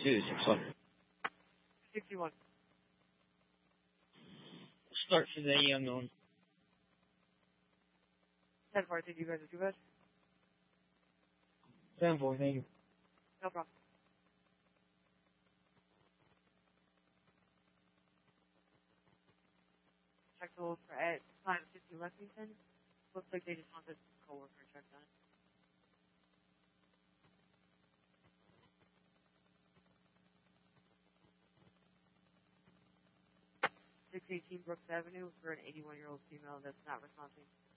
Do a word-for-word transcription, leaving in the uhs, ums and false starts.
two, six one. sixty-one. Start for the unknown. ten four, I think you guys are too bad. seven four, thank you. No problem. Check the load for at time fifty Lexington. Looks like they just wanted a coworker check on it. six eighteen Brooks Avenue for an eighty-one-year-old female that's not responding.